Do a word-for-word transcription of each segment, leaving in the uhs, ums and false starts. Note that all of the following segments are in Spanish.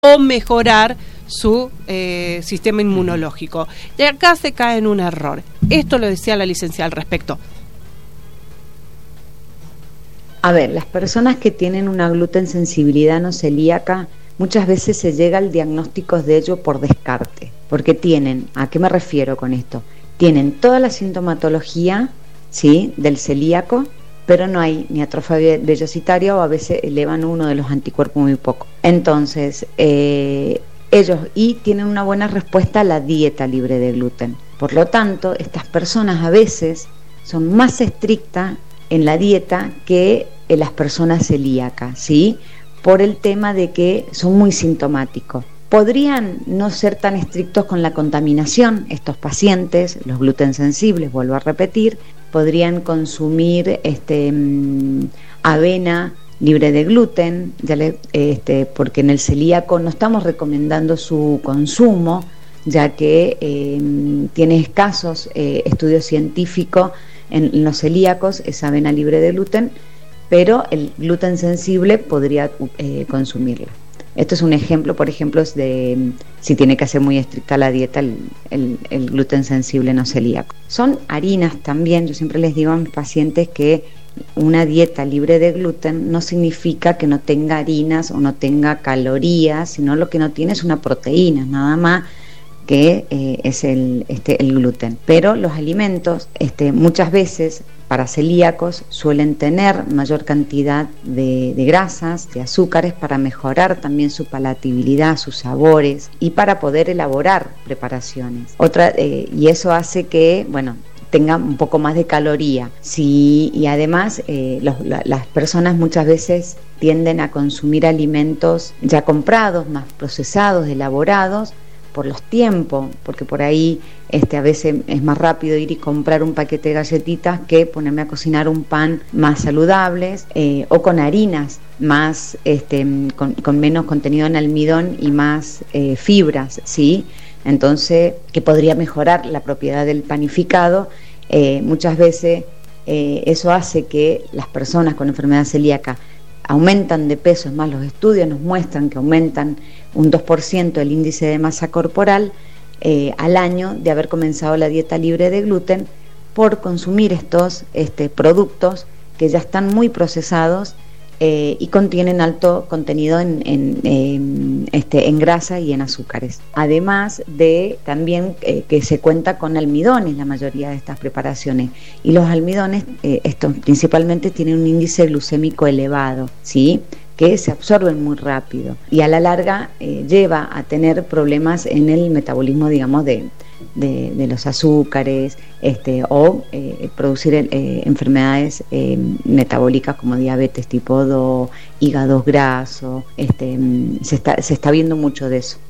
o mejorar su eh, sistema inmunológico. Y acá se cae en un error. Esto lo decía la licenciada al respecto. A ver, las personas que tienen una gluten sensibilidad no celíaca, muchas veces se llega al diagnóstico de ello por descarte, porque tienen, ¿a qué me refiero con esto? Tienen toda la sintomatología, ¿sí?, del celíaco, pero no hay ni atrofia vellocitaria, o a veces elevan uno de los anticuerpos muy poco. Entonces, eh, ellos y tienen una buena respuesta a la dieta libre de gluten. Por lo tanto, estas personas a veces son más estrictas en la dieta que en las personas celíacas, ¿sí?, por el tema de que son muy sintomáticos. Podrían no ser tan estrictos con la contaminación, estos pacientes, los gluten sensibles, vuelvo a repetir, podrían consumir este, mmm, avena libre de gluten, ya le, este, porque en el celíaco no estamos recomendando su consumo, ya que eh, tiene escasos eh, estudios científicos en, en los celíacos, esa avena libre de gluten, pero el gluten sensible podría eh, consumirla. Esto es un ejemplo, por ejemplo, es de si tiene que ser muy estricta la dieta el, el, el gluten sensible no celíaco. Son harinas también. Yo siempre les digo a mis pacientes que una dieta libre de gluten no significa que no tenga harinas o no tenga calorías, sino lo que no tiene es una proteína, nada más, que eh, es el, este, el gluten. Pero los alimentos este, muchas veces para celíacos suelen tener mayor cantidad de, de grasas, de azúcares, para mejorar también su palatabilidad, sus sabores y para poder elaborar preparaciones. Otra, eh, y eso hace que, bueno, tenga un poco más de caloría. Sí, y además eh, los, la, las personas muchas veces tienden a consumir alimentos ya comprados, más procesados, elaborados, por los tiempos, porque por ahí este, a veces es más rápido ir y comprar un paquete de galletitas que ponerme a cocinar un pan más saludables, eh, o con harinas más este, con, con menos contenido en almidón y más eh, fibras, ¿sí? Entonces, que podría mejorar la propiedad del panificado. Eh, muchas veces eh, eso hace que las personas con enfermedad celíaca aumentan de peso. Es más, los estudios nos muestran que aumentan un dos por ciento el índice de masa corporal eh, al año de haber comenzado la dieta libre de gluten por consumir estos este, productos que ya están muy procesados eh, y contienen alto contenido en, en, en, este, en grasa y en azúcares. Además de también eh, que se cuenta con almidones la mayoría de estas preparaciones, y los almidones, eh, estos principalmente tienen un índice glucémico elevado, ¿sí?, que se absorben muy rápido y a la larga eh, lleva a tener problemas en el metabolismo, digamos, de, de, de los azúcares, este, o eh, producir eh, enfermedades eh, metabólicas como diabetes tipo dos, hígado graso. Este, se está, se está viendo mucho de eso.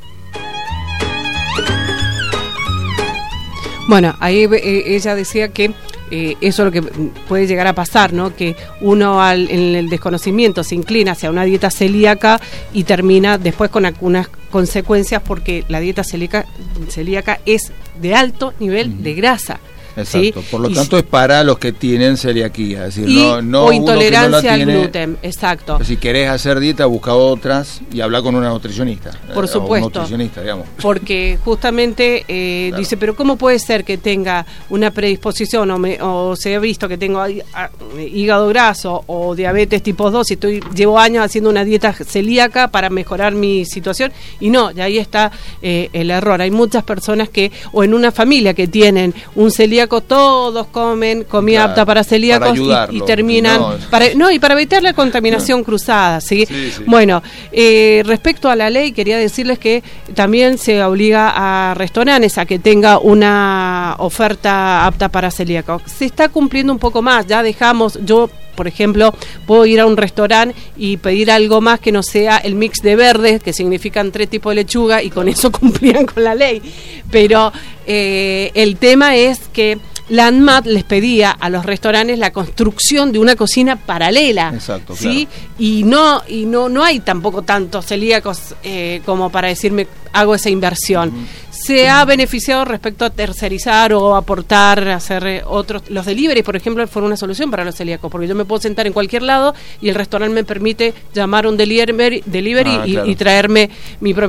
Bueno, ahí eh, ella decía que eh, eso es lo que puede llegar a pasar, ¿no? Que uno al, en el desconocimiento se inclina hacia una dieta celíaca y termina después con algunas consecuencias, porque la dieta celíaca, celíaca es de alto nivel uh-huh. de grasa. Exacto, ¿sí? Por lo y, tanto es para los que tienen celiaquía, es decir, y, no, no o intolerancia no al tiene, gluten, exacto. Si querés hacer dieta, busca otras y habla con una nutricionista. Por eh, supuesto. O un nutricionista, digamos. Porque justamente eh, claro. dice, pero ¿cómo puede ser que tenga una predisposición o, me, o se ha visto que tengo hígado graso o diabetes tipo dos y estoy llevo años haciendo una dieta celíaca para mejorar mi situación? Y no, y ahí está eh, el error. Hay muchas personas que, o en una familia que tienen un celíaco, todos comen comida claro, apta para celíacos para y, y terminan no. para no y para evitar la contaminación no. cruzada, ¿sí? Sí, sí. Bueno, eh, respecto a la ley, quería decirles que también se obliga a restaurantes a que tenga una oferta apta para celíacos. Se está cumpliendo un poco más, ya dejamos, yo por ejemplo, puedo ir a un restaurante y pedir algo más que no sea el mix de verdes, que significan tres tipos de lechuga, y con eso cumplían con la ley. Pero eh, el tema es que la ANMAT les pedía a los restaurantes la construcción de una cocina paralela. Exacto, ¿sí? Claro. Y no y no no hay tampoco tantos celíacos eh, como para decirme hago esa inversión. Uh-huh. se ha beneficiado respecto a tercerizar o aportar, hacer eh, otros, los delivery, por ejemplo, fueron una solución para los celíacos, porque yo me puedo sentar en cualquier lado y el restaurante me permite llamar un delivery, delivery ah, y, claro. y traerme mi propia